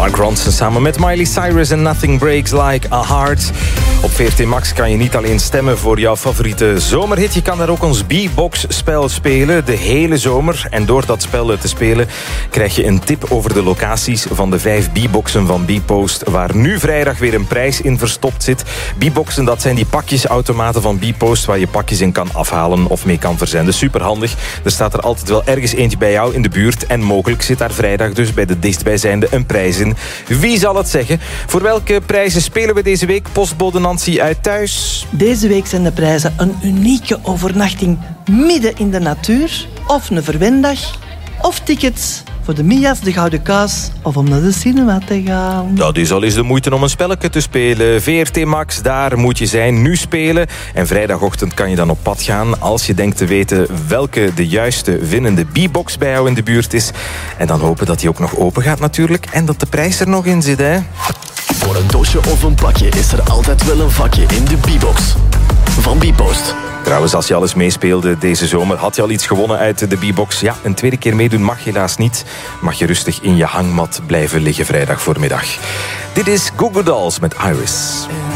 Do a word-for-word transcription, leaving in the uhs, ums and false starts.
Mark Ronson samen met Miley Cyrus en Nothing Breaks Like a Heart. Op V R T Max kan je niet alleen stemmen voor jouw favoriete zomerhit. Je kan daar ook ons B-box-spel spelen, de hele zomer. En door dat spel te spelen krijg je een tip over de locaties van de vijf B-boxen van Bpost, waar nu vrijdag weer een prijs in verstopt zit. B-boxen, dat zijn die pakjesautomaten van Bpost, waar je pakjes in kan afhalen of mee kan verzenden. Superhandig. Er staat er altijd wel ergens eentje bij jou in de buurt. En mogelijk zit daar vrijdag dus bij de dichtstbijzijnde een prijs in. Wie zal het zeggen? Voor welke prijzen spelen we deze week? Postbode Nancy uit Thuis. Deze week zijn de prijzen een unieke overnachting midden in de natuur, of een verwendag, of tickets voor de Mia's, de Gouden Kaas, of om naar de cinema te gaan. Ja, dus al is de moeite om een spelletje te spelen. V R T Max, daar moet je zijn, nu spelen. En vrijdagochtend kan je dan op pad gaan als je denkt te weten welke de juiste winnende B-box bij jou in de buurt is. En dan hopen dat die ook nog open gaat natuurlijk. En dat de prijs er nog in zit, hè. Voor een doosje of een pakje is er altijd wel een vakje in de B-box van Bpost. Trouwens, als je alles meespeelde deze zomer, had je al iets gewonnen uit de B-box? Ja, een tweede keer meedoen mag helaas niet. Mag je rustig in je hangmat blijven liggen vrijdag voormiddag. Dit is Goo Goo Dolls met Iris.